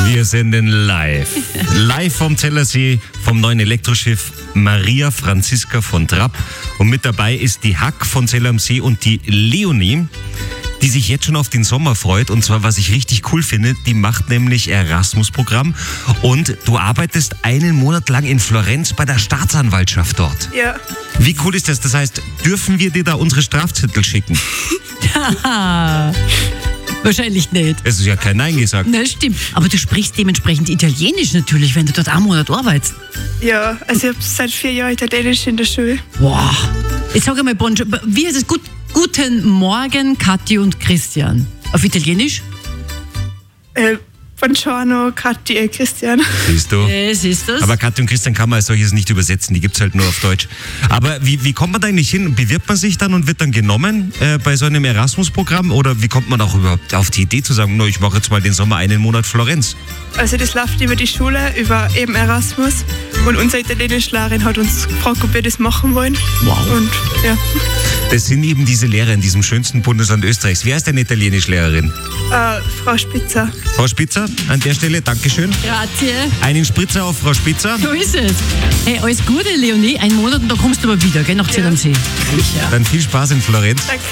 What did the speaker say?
Wir senden live vom Zellersee, vom neuen Elektroschiff Maria Franziska von Trapp. Und mit dabei ist die Hack von Zell am See und die Leonie, die sich jetzt schon auf den Sommer freut. Und zwar, was ich richtig cool finde, die macht nämlich Erasmus-Programm. Und du arbeitest einen Monat lang in Florenz bei der Staatsanwaltschaft dort. Ja. Wie cool ist das? Das heißt, dürfen wir dir da unsere Strafzettel schicken? Wahrscheinlich nicht. Es ist ja kein Nein gesagt. Na, stimmt. Aber du sprichst dementsprechend Italienisch natürlich, wenn du dort einen Monat arbeitest. Ja, also ich habe seit 4 Jahren Italienisch in der Schule. Wow. Jetzt sag einmal, wie heißt es? Guten Morgen, Kathi und Christian. Auf Italienisch? Buongiorno, Kathi, Christian. Siehst du? Siehst du? Aber Kathi und Christian kann man als solches nicht übersetzen, die gibt's halt nur auf Deutsch. Aber wie kommt man da eigentlich hin? Bewirbt man sich dann und wird dann genommen bei so einem Erasmus-Programm? Oder wie kommt man auch überhaupt auf die Idee zu sagen, no, ich mache jetzt mal den Sommer einen Monat Florenz? Also das läuft über die Schule, über eben Erasmus. Und unsere Italienischlehrerin hat uns gefragt, ob wir das machen wollen. Wow. Und ja. Das sind eben diese Lehrer in diesem schönsten Bundesland Österreichs. Wer ist deine Italienischlehrerin? Frau Spitzer. Frau Spitzer, an der Stelle, Dankeschön. Grazie. Einen Spritzer auf Frau Spitzer. So ist es. Hey, alles Gute, Leonie. Einen Monat und dann kommst du aber wieder, gell, nach Zell am See. Sicher. Dann viel Spaß in Florenz. Danke.